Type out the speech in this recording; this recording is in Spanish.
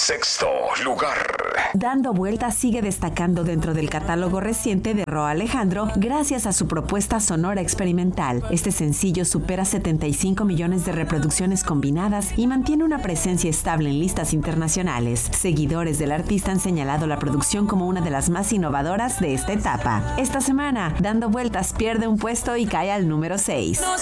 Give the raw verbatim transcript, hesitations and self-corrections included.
Sexto lugar. Dando Vueltas sigue destacando dentro del catálogo reciente de Rauw Alejandro gracias a su propuesta sonora experimental. Este sencillo supera setenta y cinco millones de reproducciones combinadas y mantiene una presencia estable en listas internacionales. Seguidores del artista han señalado la producción como una de las más innovadoras de esta etapa. Esta semana, Dando Vueltas pierde un puesto y cae al número seis. No